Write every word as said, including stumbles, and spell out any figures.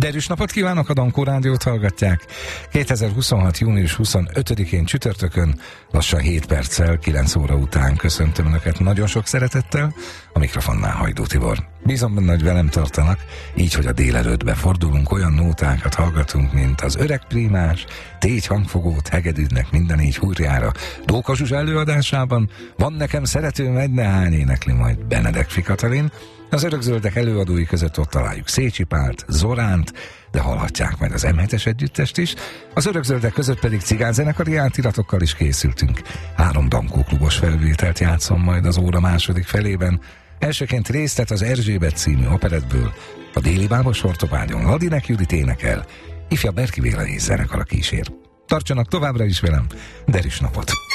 Derűs napot kívánok, a Dankó Rádiót hallgatják. kétezer-huszonhat. június huszonötödikén csütörtökön, lassan hét perccel, kilenc óra után köszöntöm Önöket nagyon sok szeretettel, a mikrofonnál Hajdú Tibor. Bízom benne, hogy velem tartanak, így, hogy a délelőttbe fordulunk, olyan nótákat hallgatunk, mint az Öreg Prímás, Tégy hangfogót hegedűdnek minden négy húrjára. Dóka Zsuzsa előadásában Van nekem szeretőm egy nehány énekli majd Benedek Katalin. Az Örökzöldek előadói között ott találjuk Szécsi Pált, Zoránt, de hallhatják majd az em hetes együttest is. Az Örökzöldek között pedig cigányzenekari átiratokkal is készültünk. Három Dankó klubos felvételt játszom majd az óra második felében. Elsőként részlet az Erzsébet című operettből, a Déli Bábos Hortobágyon Ladinek Judit énekel, ifjabb Berki Béla és zenekar a kísér. Tartsanak továbbra is velem, derűs napot!